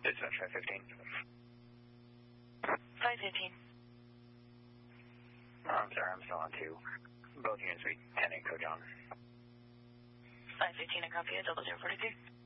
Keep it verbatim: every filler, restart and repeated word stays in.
Dispatch five fifteen. five fifteen. Oh, I'm sorry, I'm still on two. Both units read ten eight code John. five fifteen, I copy a double zero forty-two.